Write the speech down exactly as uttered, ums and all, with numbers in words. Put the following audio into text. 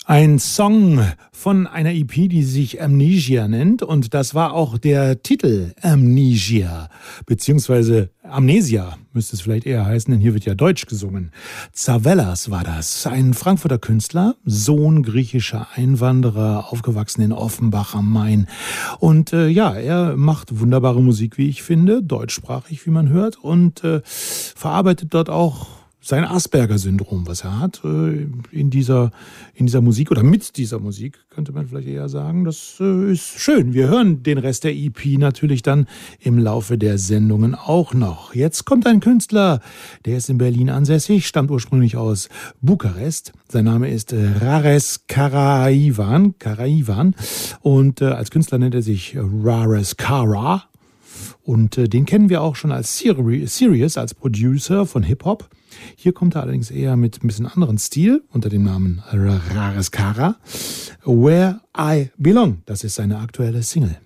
Ein Song von einer E P, die sich Amnesia nennt, und das war auch der Titel Amnesia, beziehungsweise Amnesia müsste es vielleicht eher heißen, denn hier wird ja Deutsch gesungen. Zavellas war das, ein Frankfurter Künstler, Sohn griechischer Einwanderer, aufgewachsen in Offenbach am Main. Und äh, ja, er macht wunderbare Musik, wie ich finde, deutschsprachig, wie man hört, und äh, verarbeitet dort auch sein Asperger-Syndrom, was er hat, in dieser, in dieser Musik oder mit dieser Musik, könnte man vielleicht eher sagen. Das ist schön. Wir hören den Rest der E P natürlich dann im Laufe der Sendungen auch noch. Jetzt kommt ein Künstler, der ist in Berlin ansässig, stammt ursprünglich aus Bukarest. Sein Name ist Rares Karaivan, Karaivan, und als Künstler nennt er sich Rares Kara. Und äh, den kennen wir auch schon als Sirius, als Producer von Hip-Hop. Hier kommt er allerdings eher mit ein bisschen anderen Stil unter dem Namen Rares Kara. Where I Belong, das ist seine aktuelle Single.